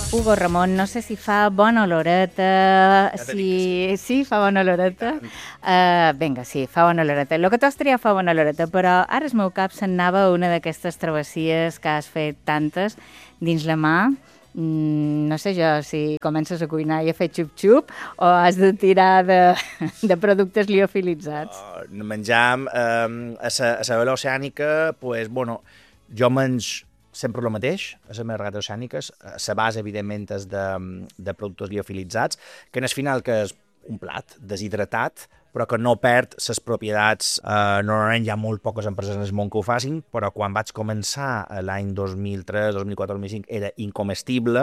Hugo Ramon, no sé si fa bona oloreta, sí, fa bona oloreta. Vinga, sí, fa bona oloreta. El que tu has triat fa bona oloreta, però ara el meu cap se'n anava una d'aquestes travessies que has fet tantes dins la mà. No sé jo si comences a cuinar i a fer xup-xup o has de tirar de productes liofilitzats. Menjam a la vela oceànica, pues, bueno, jo menys sempre el mateix, a les meves regates oceàniques. La base, evidentment, és de productes liofilitzats, que en el final que és un plat deshidratat, però que no perd les propietats. Normalment hi ha molt poques empreses en el món que ho facin, però quan vaig començar l'any 2003, 2004, 2005 era incomestible,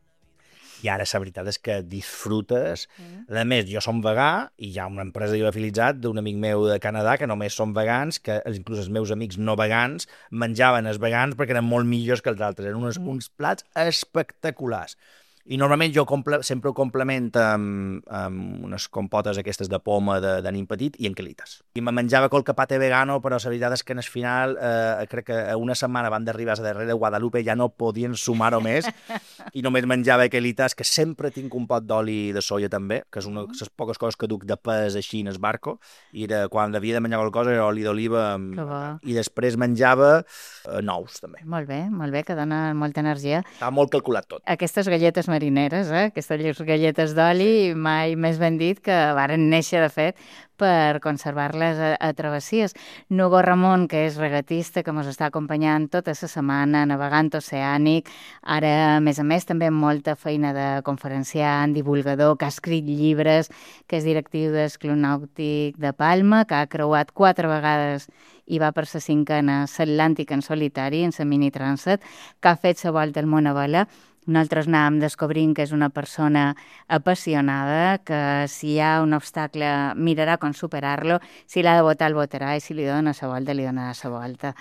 i ara la veritat és que disfrutes. A més, jo som vegà i hi ha una empresa de liofilitzat d'un amic meu de Canadà que només són vegans, que inclús els meus amics no vegans menjaven els vegans perquè eren molt millors que els altres. Eren uns plats espectaculars. I normalment jo sempre ho complemento amb unes compotes aquestes de poma de nin petit i en quelites. I me menjava colcapate vegano, però la veritat és que en el final, crec que una setmana van d'arribar a darrere de Guadalupe, ja no podien sumar-ho més, i només menjava quelites, que sempre tinc un pot d'oli de soia també, que és una de les poques coses que duc de pes així en el barco, i quan havia de menjar qualque cosa era oli d'oliva, i després menjava nous també. Molt bé, que dona molta energia. Estava molt calculat tot. Aquestes galletes marineres, aquestes galletes d'oli, mai més ben dit, que varen néixer, de fet, per conservar-les a travessies. Hugo Ramon, que és regatista, que ens està acompanyant tota la setmana navegant oceànic, ara, a més, també amb molta feina de conferenciant, divulgador, que ha escrit llibres, que és directiu del Club Nàutic de Palma, que ha creuat 4 vegades i va per la 5a l'Atlàntic en solitari, en la Mini Transat, que ha fet la volta al món a vela. Nosaltres anàvem descobrint que és una persona apassionada, que si hi ha un obstacle mirarà com superar-lo, si l'ha de votar el votarà i si li dona la volta li donarà la volta.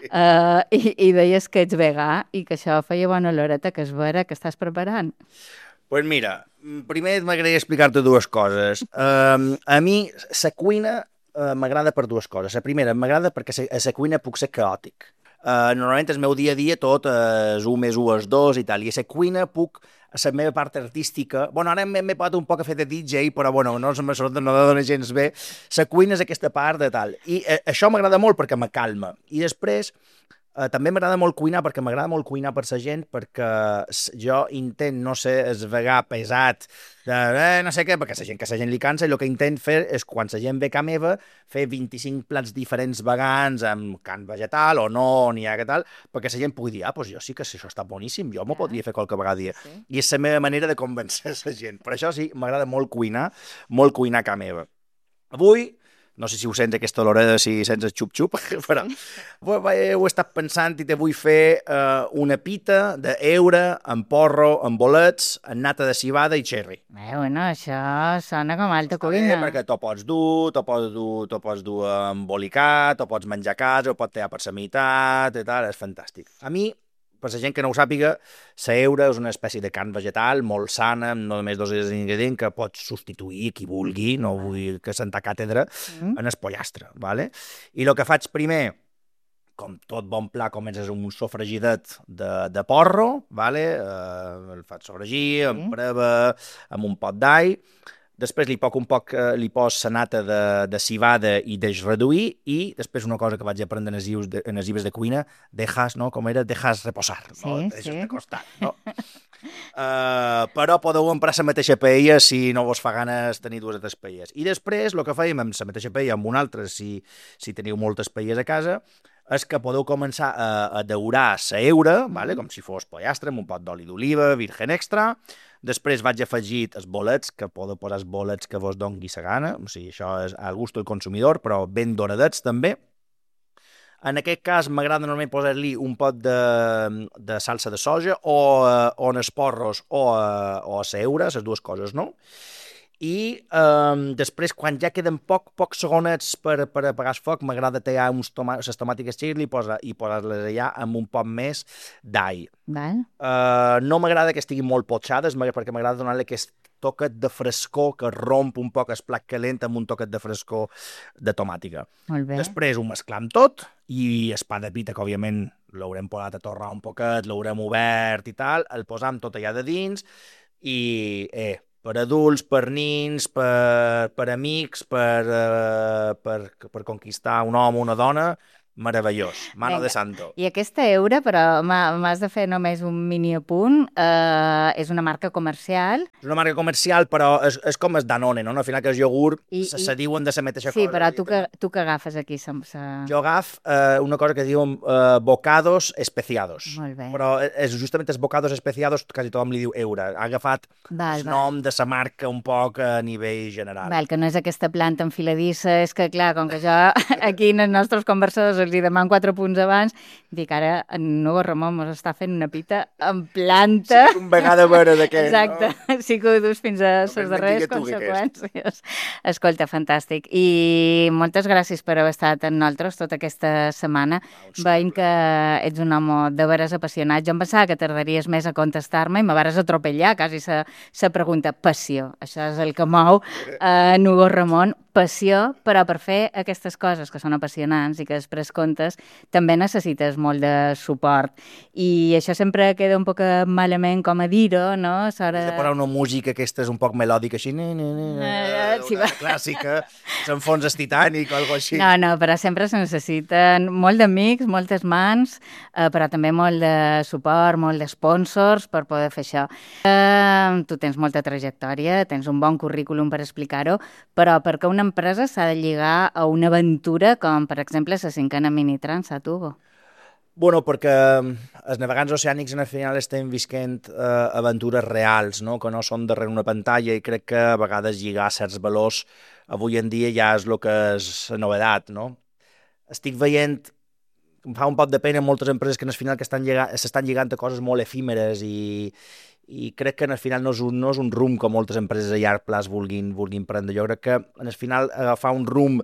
I deies que ets vegà i que això feia bona oloreta, que és vera que estàs preparant. Pues mira, primer m'agradaria explicar-te dues coses. A mi la cuina m'agrada per dues coses. La primera, m'agrada perquè a la cuina puc ser caòtic. Normalment el meu dia a dia tot és 1 més 1 és 2 i tal, i a la cuina puc, a la meva part artística, bueno, ara m'he posat un poc a fer de DJ, però bueno, no dona gens bé, la cuina és aquesta part de tal, i això m'agrada molt perquè me calma, i després també m'agrada molt cuinar perquè m'agrada molt cuinar per la gent, perquè jo intent no ser el vegà pesat de no sé què, perquè la gent li cansa, i el que intent fer és, quan la gent ve a casa meva, fer 25 plats diferents vegans amb carn vegetal o no, n'hi ha que tal, perquè la gent pugui dir, pues jo sí que això està boníssim, jo m'ho podria fer qualque vegada dia. Sí. I és la meva manera de convencer la gent. Per això sí, m'agrada molt cuinar a casa meva. Avui, no sé si ho sents aquesta olorada, si sents el xup-xup, però ho he estat pensant i te vull fer una pita d'eure, amb porro, amb bolets, amb nata de civada i cherry. Bueno, això sona com alta cuina. Perquè t'ho pots dur embolicat, t'ho pots menjar a casa, ho pots tallar per la meitat i tal, és fantàstic. A mi, per la gent que no ho sàpiga, l'eure és una espècie de carn vegetal molt sana, amb només 2 ingredients que pots substituir qui vulgui, no vull que senta càtedra, en el pollastre, ¿vale? I el que faig primer, com tot bon pla, comences un sofregidet de porro, ¿vale? El faig sofregir, amb breva, amb un pot d'all. Després li pos la nata de civada i deix reduir, i després una cosa que vaig aprendre en els llibres de cuina, dejas reposar, no? Deixes de costat, no? Però podeu emprar la mateixa paella si no vos fa ganes tenir 2 o 3 paelles. I després, el que fèiem amb la mateixa paella, amb una altra, si teniu moltes paelles a casa, és que podeu començar a daurar l'eure, ¿vale? Com si fos pollastre, amb un pot d'oli d'oliva, virgen extra. Després vaig afegir els bolets, que podeu posar els bolets que vos dongui la gana, o sigui, això és al gust del consumidor, però ben doradets també. En aquest cas m'agrada normalment posar-li un pot de salsa de soja o en els porros o a l'eure, les dues coses, no? I després, quan ja queden pocs segonets per apagar el foc, m'agrada tallar les tomàtiques xili i posar-les allà amb un poc més d'all. No m'agrada que estiguin molt potxades, perquè m'agrada donar-li aquest toquet de frescor que romp un poc el plat calent amb un toquet de frescor de tomàtica. Després ho mesclam tot, i el pa de pita, que òbviament l'haurem posat a torrar un poquet, l'haurem obert i tal, el posam tot allà de dins i, per adults, per nins, per amics, per conquistar un home o una dona, meravellós, mano de santo. I aquesta Eura, però m'has de fer només un mini apunt, és una marca comercial. És una marca comercial, però és com el Danone, no? Al final que els iogurt se diuen de la mateixa cosa. Sí, però tu que agafes aquí? Jo agafo una cosa que diuen bocados especiados. Molt bé. Però és justament els bocados especiados, quasi tothom li diu Eura. Ha agafat el nom de la marca un poc a nivell general. Val, que no és aquesta planta enfiladissa, és que clar, com que jo aquí en els nostres conversadors els hi demano 4 punts abans, dic ara en Hugo Ramon mos està fent una pita en planta. Sí, un vegada veure d'aquest, exacte, no? Sí que ho dus fins a les darreres conseqüències. Escolta, fantàstic. I moltes gràcies per haver estat amb nosaltres tota aquesta setmana. Veiem que ets un home de veres apassionat. Jo em pensava que tardaries més a contestar-me i me vares atropellar quasi la pregunta. Passió, això és el que mou en Hugo Ramon. Passió, però per fer aquestes coses que són apassionants i que després comptes, també necessites molt de suport. I això sempre queda un poc malament com a dir-ho, no? Has de posar una música aquesta és un poc melòdica, així, una clàssica, s'enfons el Titanic o alguna cosa així. No, però sempre se necessiten molt d'amics, moltes mans, però també molt de suport, molt de sponsors per poder fer això. Tu tens molta trajectòria, tens un bon currículum per explicar-ho, però perquè una empresa s'ha de lligar a una aventura com, per exemple, la 5a Minitransat, Hugo? Bueno, perquè els navegants oceànics en el final estem visquent aventures reals, no? Que no són darrere una pantalla i crec que a vegades lligar certs valors avui en dia ja és el que és la novedat, no? Estic veient, em fa un poc de pena moltes empreses que en el final que s'estan lligant a coses molt efímeres i crec que en el final no és un rumb que moltes empreses a llarg plaç vulguin prendre. Jo crec que en el final agafar un rumb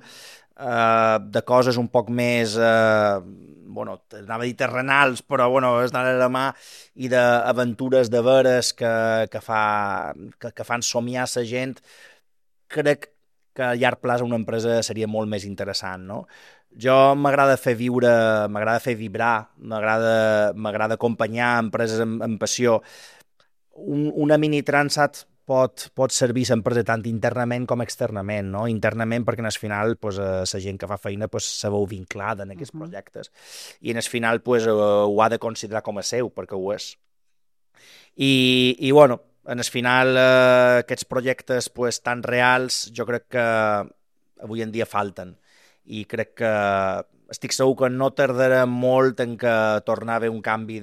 de coses un poc més, anava a dir terrenals, però és d'anar a la mà i d'aventures de veres que fan somiar la gent, crec que a llarg plaç una empresa seria molt més interessant, no? Jo m'agrada fer viure, m'agrada fer vibrar, m'agrada acompanyar empreses amb passió. Una Minitransat pot servir l'empresa tant internament com externament, no? Internament perquè en el final la gent que fa feina se veu vinculada en aquests projectes i en el final ho ha de considerar com a seu perquè ho és. I en el final aquests projectes tan reals jo crec que avui en dia falten i crec que estic segur que no tardarà molt en què tornar a haver un canvi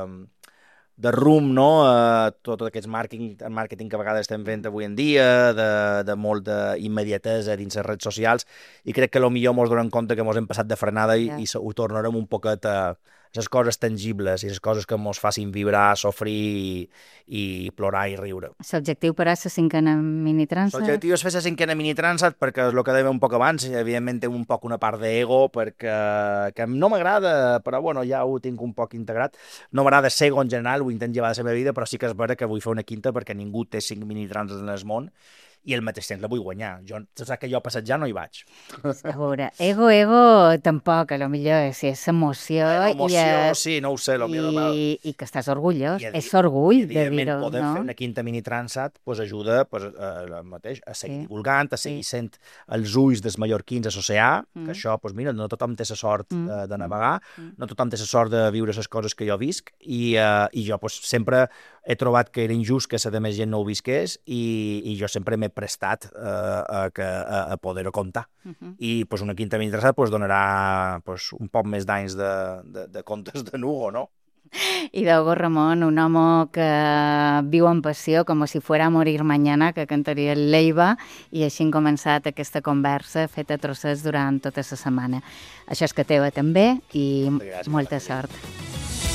de rumb, no? Tot aquests màrqueting que a vegades estem fent avui en dia, de molta immediatesa dins les redes socials, i crec que potser ens donem compte que ens hem passat de frenada i ho tornarem un poquet a les coses tangibles i les coses que ens facin vibrar, sofrir i plorar i riure. L'objectiu per a la 5a Minitransat? L'objectiu és fer la 5a Minitransat perquè és el que dèiem un poc abans, evidentment té un poc una part d'ego perquè que no m'agrada, però ja ho tinc un poc integrat. No m'agrada ser ego en general, ho intento llevar de la meva vida, però sí que és vera que vull fer una quinta perquè ningú té 5 Minitransats en el món i al mateix temps la vull guanyar. Saps que jo a passejar no hi vaig. A veure, ego tampoc, a lo millor és emoció. Sí, no ho sé. I que estàs orgullós, és orgull de dir-ho, no? Poder fer una quinta Minitransat ajuda a seguir divulgant, a seguir sent els ulls dels mallorquins a l'oceà, que això, mira, no tothom té la sort de navegar, no tothom té la sort de viure les coses que jo visc, i jo sempre he trobat que era injust que la més gent no ho visqués i jo sempre m'he prestat a poder-ho contar. I una quinta Minitransat donarà un poc més d'anys de contes de Hugo, no? I d'Hugo Ramon, un home que viu amb passió, com si fuera a morir mañana, que cantaria el Leiva, i així hem començat aquesta conversa feta a trossets durant tota la setmana. Això és que teva també i molta sort.